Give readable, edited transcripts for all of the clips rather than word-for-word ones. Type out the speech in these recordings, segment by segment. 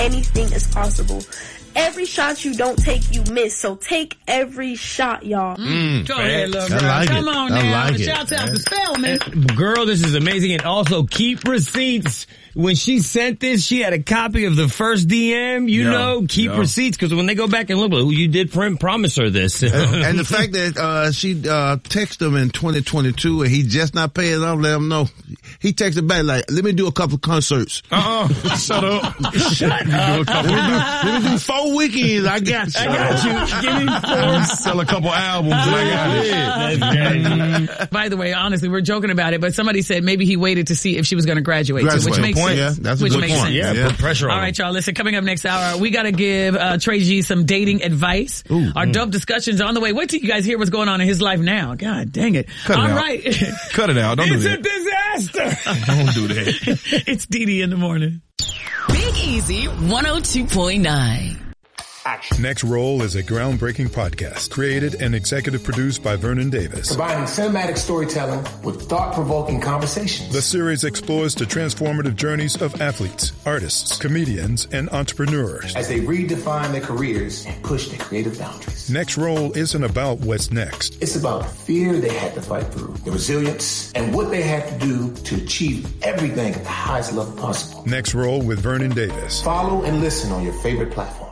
anything is possible. Every shot you don't take, you miss. So take every shot, y'all. Go ahead, little girl. Like Come it. on now. Like Shout out to Spellman. Girl, this is amazing. And also keep receipts. When she sent this, she had a copy of the first DM. Keep receipts, because when they go back and look, you did promise her this. And the fact that she texted him in 2022 and he just not paying off, let him know. He texted back like, let me do a couple of concerts. Shut up. Shut up. Let me do 4 weekends. I got you. Give me 4. Sell a couple albums. I got it. By the way, honestly, we're joking about it, but somebody said maybe he waited to see if she was going to graduate, which makes sense. Yeah, that's a good point. Sense. Yeah, put pressure on All right, y'all, listen, coming up next hour, we got to give Trey G some dating advice. Our dope discussions on the way. Wait till you guys hear what's going on in his life now. God dang it. Cut it out. Right. Cut it out. Don't do It's that. a disaster. Don't do that. It's Dee Dee in the morning. Big Easy 102.9. Next Roll is a groundbreaking podcast created and executive produced by Vernon Davis. Combining cinematic storytelling with thought-provoking conversations. The series explores the transformative journeys of athletes, artists, comedians, and entrepreneurs as they redefine their careers and push their creative boundaries. Next Roll isn't about what's next. It's about the fear they had to fight through, the resilience, and what they had to do to achieve everything at the highest level possible. Next Roll with Vernon Davis. Follow and listen on your favorite platform.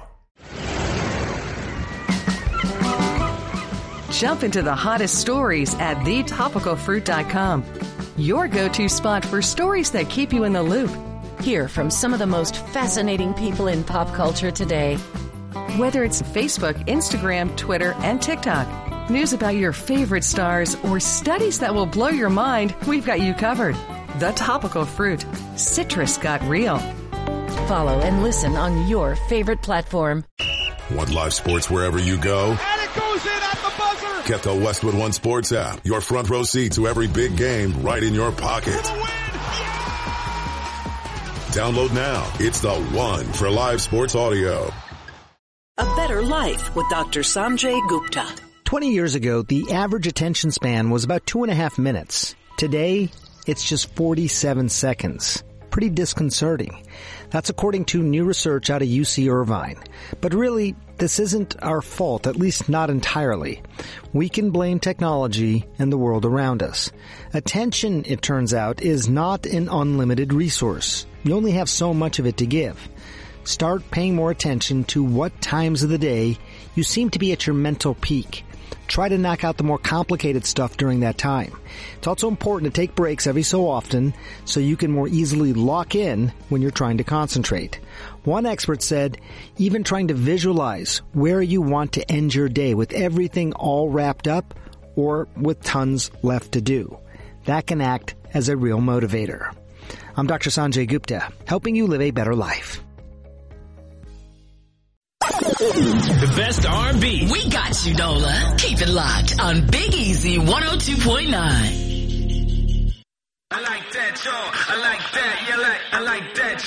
Jump into the hottest stories at thetopicalfruit.com. Your go-to spot for stories that keep you in the loop. Hear from some of the most fascinating people in pop culture today. Whether it's Facebook, Instagram, Twitter, and TikTok, news about your favorite stars, or studies that will blow your mind, we've got you covered. The Topical Fruit. Citrus got real. Follow and listen on your favorite platform. Want live sports wherever you go? And it goes in at the buzzer! Get the Westwood One Sports app. Your front row seat to every big game right in your pocket. Download now. It's the one for live sports audio. A Better Life with Dr. Sanjay Gupta. 20 years ago, the average attention span was about 2.5 minutes. Today, it's just 47 seconds. Pretty disconcerting. That's according to new research out of UC Irvine. But really, this isn't our fault, at least not entirely. We can blame technology and the world around us. Attention, it turns out, is not an unlimited resource. You only have so much of it to give. Start paying more attention to what times of the day you seem to be at your mental peak. Try to knock out the more complicated stuff during that time. It's also important to take breaks every so often so you can more easily lock in when you're trying to concentrate. One expert said, even trying to visualize where you want to end your day with everything all wrapped up or with tons left to do. That can act as a real motivator. I'm Dr. Sanjay Gupta, helping you live a better life. The best R&B. We got you, Nola. Keep it locked on Big Easy 102.9. I like that, y'all. I like that. Yeah, I like that.